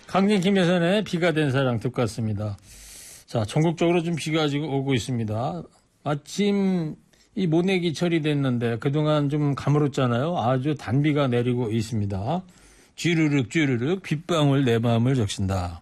강진 김혜선의 비가 된 사랑 듣고 왔습니다. 자, 전국적으로 좀 비가 지금 오고 있습니다. 마침 이 모내기철이 됐는데 그동안 좀 가물었잖아요. 아주 단비가 내리고 있습니다. 쥐르륵 쥐르륵 빗방울 내 마음을 적신다.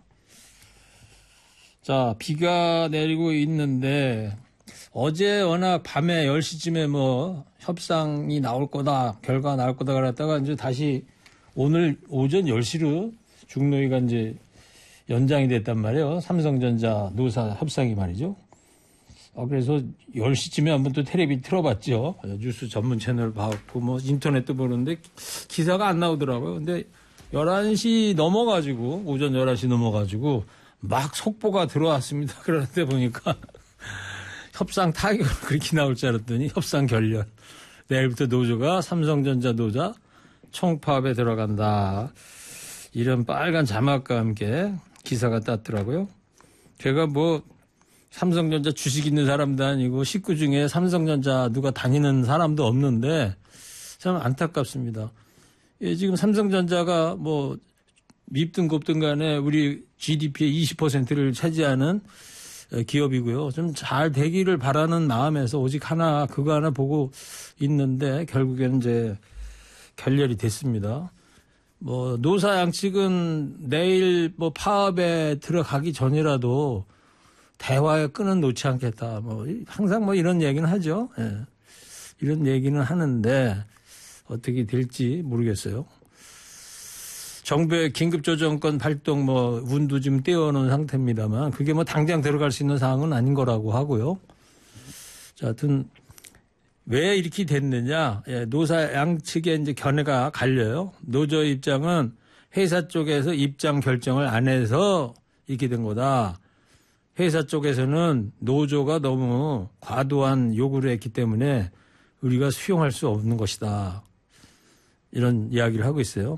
자, 비가 내리고 있는데 어제 워낙 밤에 10시쯤에 뭐 협상이 나올 거다, 결과 나올 거다 그랬다가 이제 다시 오늘 오전 10시로 중노위가 이제 연장이 됐단 말이에요. 삼성전자 노사 협상이 말이죠. 그래서 10시쯤에 한번 또 텔레비 틀어봤죠. 뉴스 전문 채널 봤고 뭐 인터넷도 보는데 기사가 안 나오더라고요. 근데 11시 넘어가지고 오전 11시 넘어가지고 막 속보가 들어왔습니다. 그런데 보니까 협상 타결 그렇게 나올 줄 알았더니 협상 결렬. 내일부터 노조가 삼성전자 노자 총파업에 들어간다. 이런 빨간 자막과 함께 기사가 땄더라고요. 제가 뭐 삼성전자 주식 있는 사람도 아니고 식구 중에 삼성전자 누가 다니는 사람도 없는데 참 안타깝습니다. 예, 지금 삼성전자가 뭐 밉든 곱든 간에 우리 GDP의 20%를 차지하는 기업이고요. 좀 잘 되기를 바라는 마음에서 오직 하나 그거 하나 보고 있는데 결국에는 이제 결렬이 됐습니다. 뭐 노사 양측은 내일 뭐 파업에 들어가기 전이라도 대화의 끈은 놓지 않겠다. 뭐 항상 뭐 이런 얘기는 하죠. 예. 이런 얘기는 하는데 어떻게 될지 모르겠어요. 정부의 긴급조정권 발동 뭐 운도 좀 띄워놓은 상태입니다만 그게 뭐 당장 들어갈 수 있는 상황은 아닌 거라고 하고요. 자, 하여튼 왜 이렇게 됐느냐? 예, 노사 양측의 이제 견해가 갈려요. 노조 입장은 회사 쪽에서 입장 결정을 안 해서 이렇게 된 거다. 회사 쪽에서는 노조가 너무 과도한 요구를 했기 때문에 우리가 수용할 수 없는 것이다. 이런 이야기를 하고 있어요.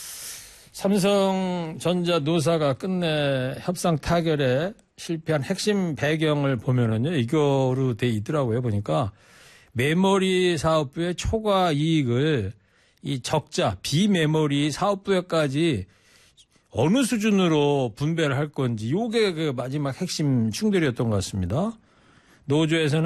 삼성전자 노사가 끝내 협상 타결에 실패한 핵심 배경을 보면은요, 이거로 돼 있더라고요. 보니까 메모리 사업부의 초과 이익을 이 적자, 비메모리 사업부에까지 어느 수준으로 분배를 할 건지, 요게 그 마지막 핵심 충돌이었던 것 같습니다. 노조에서는